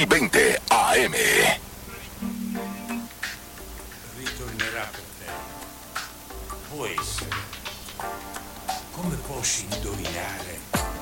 620 AM. Ritornerà per te. Può essere. Come posso indovinare?